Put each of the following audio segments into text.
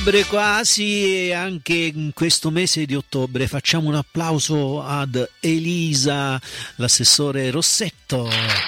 Quasi, e anche in questo mese di ottobre facciamo un applauso ad Elisa, l'assessore Rossetto,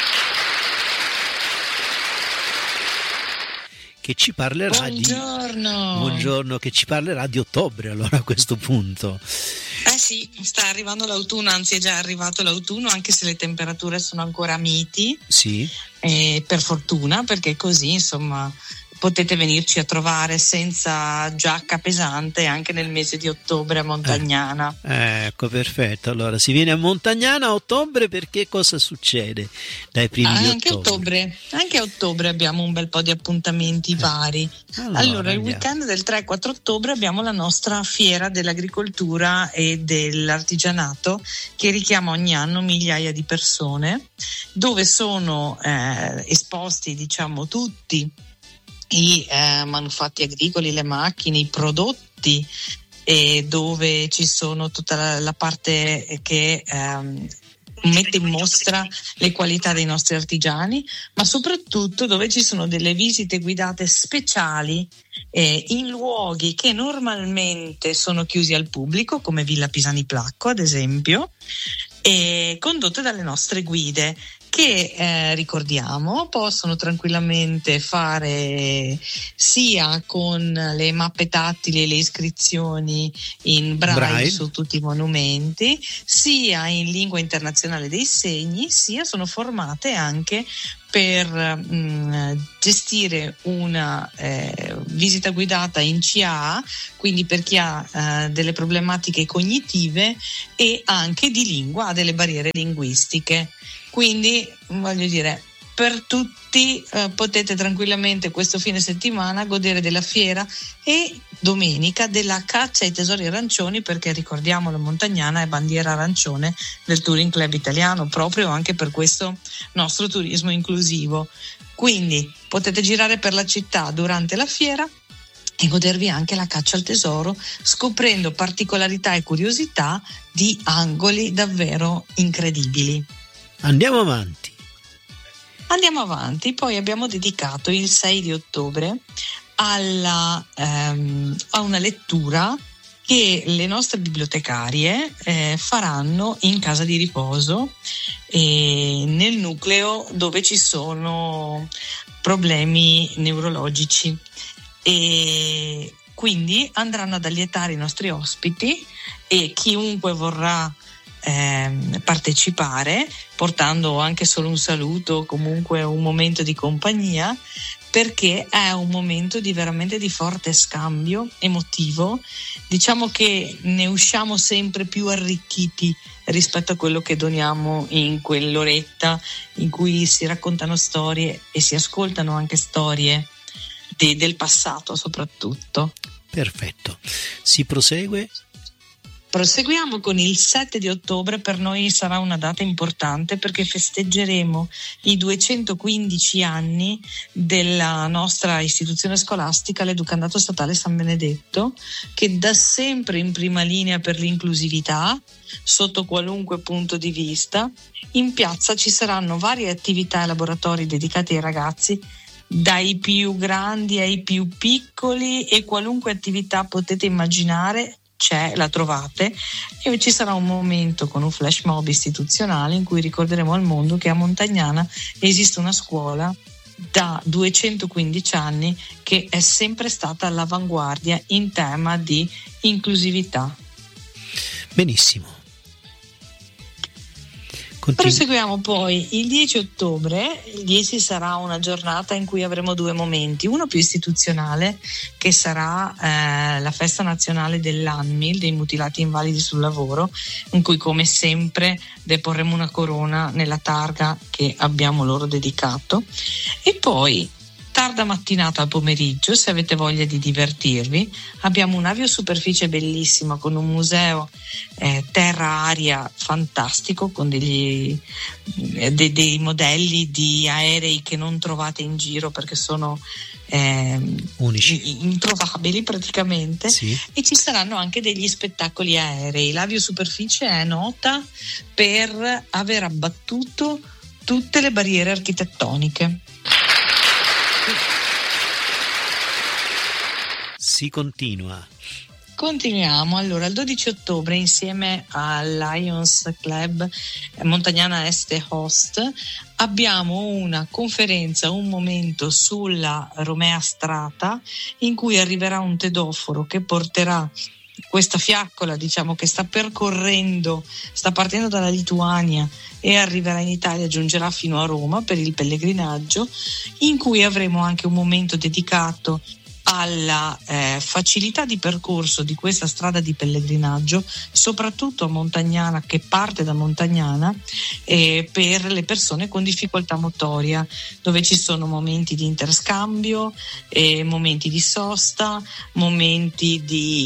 che ci parlerà buongiorno, che ci parlerà di ottobre, allora, a questo punto. Sì, sta arrivando l'autunno, anzi è già arrivato l'autunno, anche se le temperature sono ancora miti. Sì. Per fortuna, perché così, insomma, potete venirci a trovare senza giacca pesante anche nel mese di ottobre a Montagnana. Ecco, perfetto. Allora, si viene a Montagnana a ottobre, perché cosa succede dai primi di ottobre? Anche a ottobre abbiamo un bel po' di appuntamenti vari. Allora, il weekend del 3-4 ottobre abbiamo la nostra fiera dell'agricoltura e dell'artigianato, che richiama ogni anno migliaia di persone, dove sono esposti, diciamo, tutti i manufatti agricoli, le macchine, i prodotti, e dove ci sono tutta la parte che mette in mostra le qualità dei nostri artigiani, ma soprattutto dove ci sono delle visite guidate speciali in luoghi che normalmente sono chiusi al pubblico, come Villa Pisani Placco ad esempio, e condotte dalle nostre guide, che ricordiamo possono tranquillamente fare sia con le mappe tattili e le iscrizioni in braille su tutti i monumenti, sia in lingua internazionale dei segni, sia sono formate anche per gestire una visita guidata in CA, quindi per chi ha delle problematiche cognitive e anche di lingua, ha delle barriere linguistiche. Quindi, voglio dire, per tutti potete tranquillamente questo fine settimana godere della fiera e domenica della caccia ai tesori arancioni, perché ricordiamolo, Montagnana è bandiera arancione del Touring Club italiano, proprio anche per questo nostro turismo inclusivo. Quindi potete girare per la città durante la fiera e godervi anche la caccia al tesoro, scoprendo particolarità e curiosità di angoli davvero incredibili. Andiamo avanti. Poi abbiamo dedicato il 6 di ottobre a una lettura che le nostre bibliotecarie faranno in casa di riposo, nel nucleo dove ci sono problemi neurologici, e quindi andranno ad allietare i nostri ospiti e chiunque vorrà partecipare, portando anche solo un saluto, comunque un momento di compagnia, perché è un momento veramente di forte scambio emotivo. Diciamo che ne usciamo sempre più arricchiti rispetto a quello che doniamo in quell'oretta in cui si raccontano storie e si ascoltano anche storie del passato soprattutto. Perfetto, si prosegue. Proseguiamo con il 7 di ottobre. Per noi sarà una data importante perché festeggeremo i 215 anni della nostra istituzione scolastica, l'Educandato Statale San Benedetto, che da sempre in prima linea per l'inclusività sotto qualunque punto di vista. In piazza ci saranno varie attività e laboratori dedicati ai ragazzi, dai più grandi ai più piccoli, e qualunque attività potete immaginare la trovate, e ci sarà un momento con un flash mob istituzionale in cui ricorderemo al mondo che a Montagnana esiste una scuola da 215 anni che è sempre stata all'avanguardia in tema di inclusività. Benissimo. Proseguiamo poi il 10 ottobre. Il 10 sarà una giornata in cui avremo due momenti, uno più istituzionale, che sarà la festa nazionale dell'ANMIL, dei mutilati invalidi sul lavoro, in cui come sempre deporremo una corona nella targa che abbiamo loro dedicato, e poi tarda mattinata al pomeriggio, se avete voglia di divertirvi, abbiamo un'aviosuperficie bellissima con un museo terra-aria fantastico, con dei modelli di aerei che non trovate in giro perché sono unici, introvabili praticamente, sì. E ci saranno anche degli spettacoli aerei. L'aviosuperficie è nota per aver abbattuto tutte le barriere architettoniche. si continua. Continuiamo. Allora, il 12 ottobre insieme al Lions Club Montagnana Este Host abbiamo una conferenza, un momento sulla Romea Strata, in cui arriverà un tedoforo che porterà questa fiaccola, diciamo, che sta partendo dalla Lituania e arriverà in Italia, giungerà fino a Roma per il pellegrinaggio, in cui avremo anche un momento dedicato alla facilità di percorso di questa strada di pellegrinaggio, soprattutto a Montagnana, che parte da Montagnana, per le persone con difficoltà motoria, dove ci sono momenti di interscambio, momenti di sosta, momenti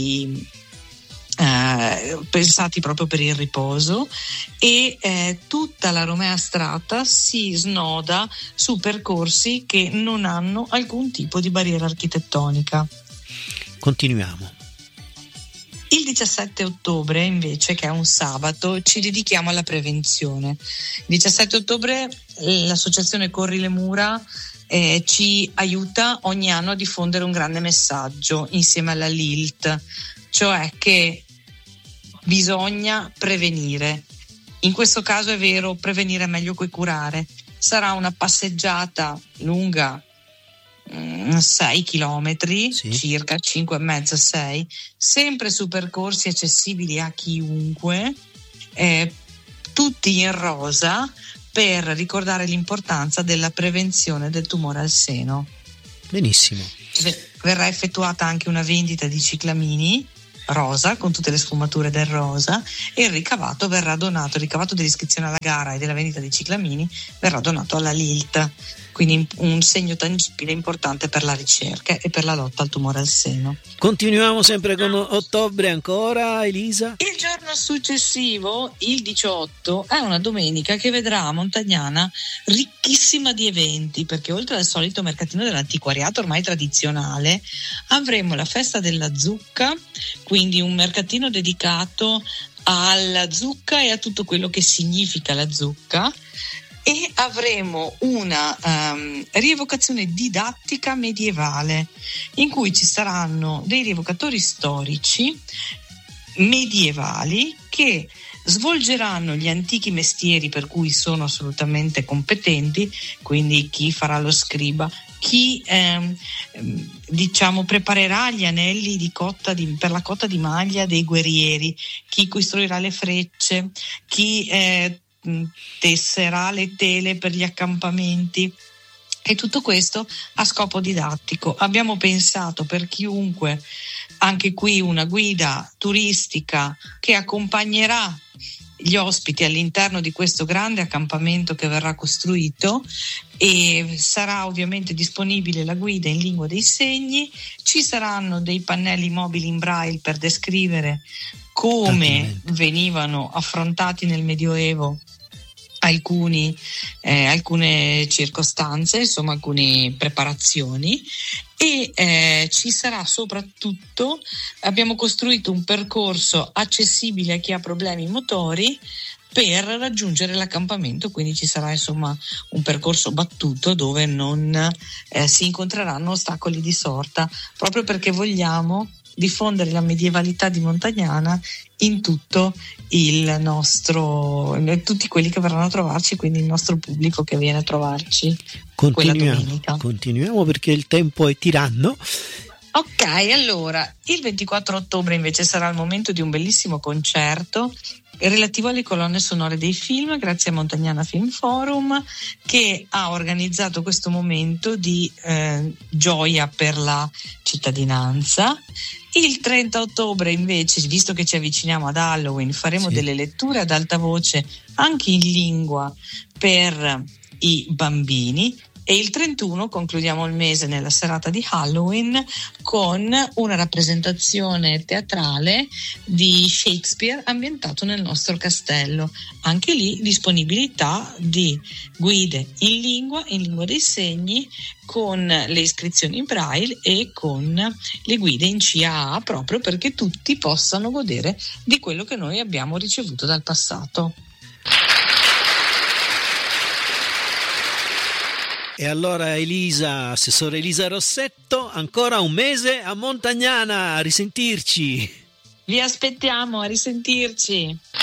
pensati proprio per il riposo, e tutta la Romea Strata si snoda su percorsi che non hanno alcun tipo di barriera architettonica. Continuiamo. Il 17 ottobre invece, che è un sabato, ci dedichiamo alla prevenzione. Il 17 ottobre l'associazione Corri le Mura ci aiuta ogni anno a diffondere un grande messaggio insieme alla LILT, cioè che bisogna prevenire. In questo caso è vero, prevenire è meglio che curare. Sarà una passeggiata lunga 6 chilometri, sì, circa 5,5-6, sempre su percorsi accessibili a chiunque, tutti in rosa, per ricordare l'importanza della prevenzione del tumore al seno. Benissimo. Verrà effettuata anche una vendita di ciclamini rosa, con tutte le sfumature del rosa, e il ricavato verrà donato, il ricavato dell'iscrizione alla gara e della vendita dei ciclamini verrà donato alla LILT, quindi un segno tangibile importante per la ricerca e per la lotta al tumore al seno. Continuiamo sempre con ottobre ancora, Elisa. Il giorno successivo, il 18, è una domenica che vedrà a Montagnana ricchissima di eventi, perché oltre al solito mercatino dell'antiquariato ormai tradizionale, avremo la festa della zucca, quindi un mercatino dedicato alla zucca e a tutto quello che significa la zucca, e avremo una rievocazione didattica medievale, in cui ci saranno dei rievocatori storici medievali che svolgeranno gli antichi mestieri per cui sono assolutamente competenti, quindi chi farà lo scriba, chi preparerà gli anelli di cotta per la cotta di maglia dei guerrieri, chi costruirà le frecce, chi tesserà le tele per gli accampamenti, e tutto questo a scopo didattico. Abbiamo pensato per chiunque, anche qui, una guida turistica che accompagnerà gli ospiti all'interno di questo grande accampamento che verrà costruito, e sarà ovviamente disponibile la guida in lingua dei segni. Ci saranno dei pannelli mobili in braille per descrivere come venivano affrontati nel Medioevo alcune circostanze, insomma alcune preparazioni, e ci sarà soprattutto, abbiamo costruito un percorso accessibile a chi ha problemi motori per raggiungere l'accampamento, quindi ci sarà insomma un percorso battuto dove non si incontreranno ostacoli di sorta, proprio perché vogliamo diffondere la medievalità di Montagnana in tutto tutti quelli che verranno a trovarci, quindi il nostro pubblico che viene a trovarci quella domenica. Continuiamo perché il tempo è tiranno. Ok, allora il 24 ottobre invece sarà il momento di un bellissimo concerto relativo alle colonne sonore dei film, grazie a Montagnana Film Forum, che ha organizzato questo momento di gioia per la cittadinanza. Il 30 ottobre invece, visto che ci avviciniamo ad Halloween, faremo delle letture ad alta voce anche in lingua per i bambini, e il 31 concludiamo il mese nella serata di Halloween con una rappresentazione teatrale di Shakespeare ambientato nel nostro castello. Anche lì disponibilità di guide in lingua dei segni, con le iscrizioni in braille e con le guide in CAA, proprio perché tutti possano godere di quello che noi abbiamo ricevuto dal passato. E allora Elisa, assessore Elisa Rossetto, ancora un mese a Montagnana, a risentirci. Vi aspettiamo, a risentirci.